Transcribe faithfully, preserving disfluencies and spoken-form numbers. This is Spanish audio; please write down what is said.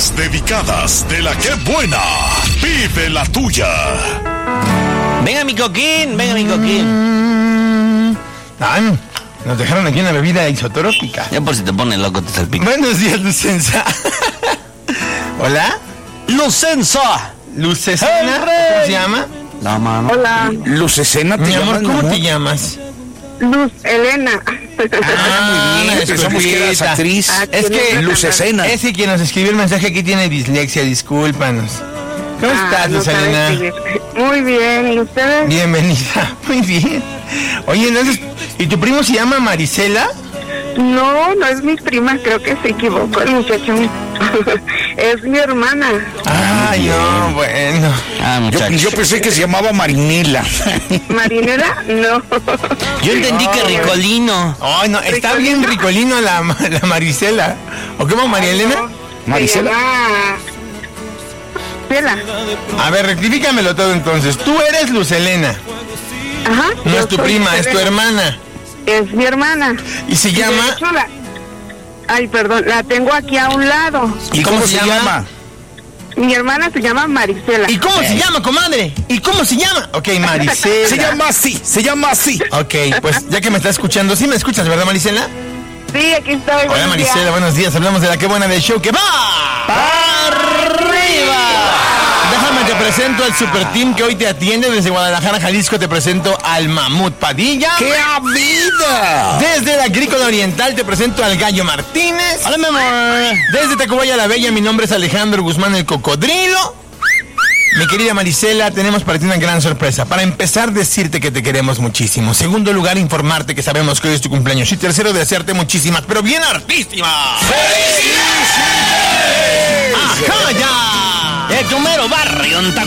Las dedicadas de la que buena. Vive la tuya. Venga mi coquín, venga mi coquín. Mm, ay, nos dejaron aquí una bebida isotrópica. Ya por si te pones loco te salpica. Buenos días, Lucenza. ¿Hola? ¡Lucenza! ¿Lucescena? ¿Cómo se llama? No, mano. Hola, Lucescena, ¿te Mi amor, llamas, ¿cómo mi amor? te llamas? Luz Elena. Ah, Muy bien, pensamos que eras disculpita. actriz. Ah, Es que Lucescena. Es que quien nos escribió el mensaje aquí tiene dislexia, discúlpanos. ¿Cómo Ah, estás, no sabe Lucelena? escribir. Muy bien, ¿y ustedes? Bienvenida, muy bien. Oye, entonces, ¿y tu primo se llama Marisela? No, no es mi prima, creo que se equivocó el muchacho. Es mi hermana. Ay, no, bueno. Ah, Yo, muchacho. yo pensé que se llamaba Marinela. ¿Marinera? No. Yo entendí que Ricolino. Ay, no, está bien ricolino la, la Marisela. ¿O cómo, María Elena? Marisela. Se llama... Marcela. A ver, rectifícamelo todo entonces. Tú eres Lucelena. Ajá. No yo es tu soy prima, es tu Elena. hermana. Es mi hermana. Y se De llama... hecho, la- Ay, perdón, la tengo aquí a un lado. ¿Y cómo, se llama? Mi hermana se llama Marisela. ¿Y cómo se llama, comadre? ¿Y cómo se llama? Ok, Marisela. Se llama así, se llama así. Ok, pues ya que me está escuchando, ¿sí me escuchas, verdad, Marisela? Sí, aquí estoy. Hola, buenos Marisela, días. buenos días. Hablamos de la que buena del show que va arriba. Déjame te presento al super team que hoy te atiende desde Guadalajara, Jalisco. Te presento al Mamut Padilla. ¡Qué vida! Desde la Agrícola Oriental te presento al Gallo Martínez. Hola, mi amor. Desde Tacubaya la Bella, mi nombre es Alejandro Guzmán el Cocodrilo. Mi querida Marisela, tenemos para ti una gran sorpresa. Para empezar, decirte que te queremos muchísimo. Segundo lugar, informarte que sabemos que hoy es tu cumpleaños. Y tercero, desearte muchísimas, pero bien hartísimas. ¡Felicidades! ¡Ajá, ya! El primero barrio en